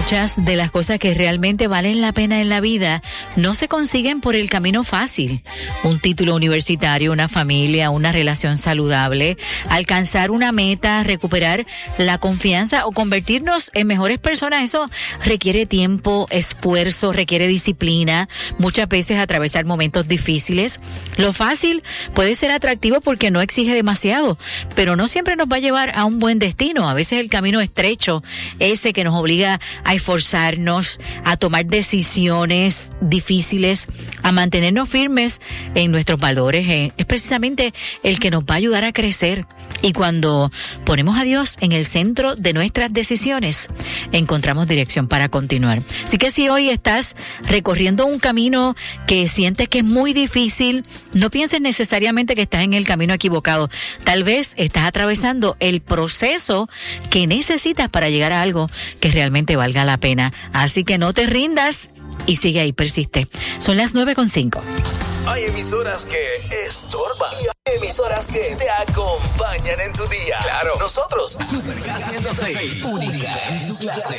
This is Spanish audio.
Muchas de las cosas que realmente valen la pena en la vida no se consiguen por el camino fácil. Un título universitario, una familia, una relación saludable, alcanzar una meta, recuperar la confianza o convertirnos en mejores personas, eso requiere tiempo, esfuerzo, requiere disciplina, muchas veces atravesar momentos difíciles. Lo fácil puede ser atractivo porque no exige demasiado, pero no siempre nos va a llevar a un buen destino. A veces el camino estrecho, ese que nos obliga a esforzarnos, a tomar decisiones difíciles, a mantenernos firmes en nuestros valores, es precisamente el que nos va a ayudar a crecer. Y cuando ponemos a Dios en el centro de nuestras decisiones, encontramos dirección para continuar. Así que si hoy estás recorriendo un camino que sientes que es muy difícil, no pienses necesariamente que estás en el camino equivocado. Tal vez estás atravesando el proceso que necesitas para llegar a algo que realmente valga la pena. Así que no te rindas y sigue ahí, persiste. Son las 9:05. Hay emisoras que estorban y hay emisoras que te acompañan en tu día. Claro, nosotros. Super K 106, única en su clase.